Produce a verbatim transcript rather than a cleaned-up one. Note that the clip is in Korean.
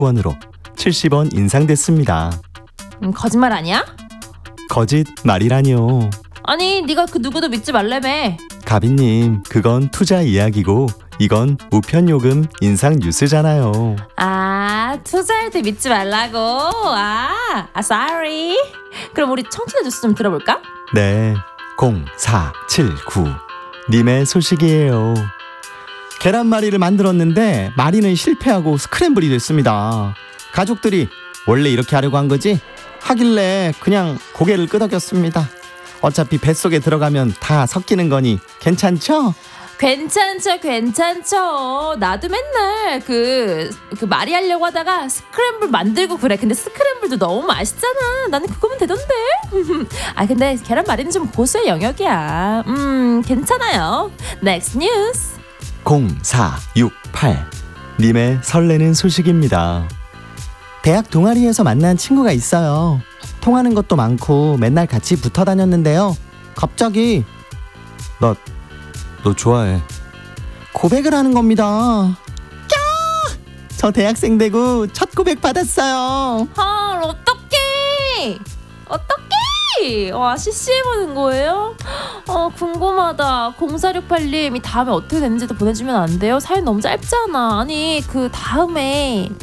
원으로 칠십 원 인상됐습니다. 음, 거짓말 아니야? 거짓말이라니요. 아니 네가 그 누구도 믿지 말래매. 가비님, 그건 투자 이야기고 이건 우편요금 인상 뉴스잖아요. 아, 투자할 때 믿지 말라고. 아, 아 sorry. 그럼 우리 청취자 뉴스 좀 들어볼까? 네, 공사칠구 님의 소식이에요. 계란말이를 만들었는데 말이는 실패하고 스크램블이 됐습니다. 가족들이 원래 이렇게 하려고 한 거지? 하길래 그냥 고개를 끄덕였습니다. 어차피 뱃속에 들어가면 다 섞이는 거니 괜찮죠? 괜찮죠, 괜찮죠. 나도 맨날 그, 그 말이 하려고 하다가 스크램블 만들고 그래. 근데 스크램블도 너무 맛있잖아. 나는 그거면 되던데. 아, 근데 계란말이는 좀 고수의 영역이야. 음, 괜찮아요. 넥스트 뉴스. 공사육팔 님의 설레는 소식입니다. 대학 동아리에서 만난 친구가 있어요. 통하는 것도 많고 맨날 같이 붙어 다녔는데요. 갑자기 나 너 좋아해. 고백을 하는 겁니다. 꺄! 저 대학생 되고 첫 고백 받았어요. 헐, 어떡해. 어떡해. 와, 씨씨해보는 거예요? 어, 궁금하다. 공사육팔 님 이 다음에 어떻게 됐는지도 보내주면 안 돼요? 사연 너무 짧잖아. 아니 그 다음에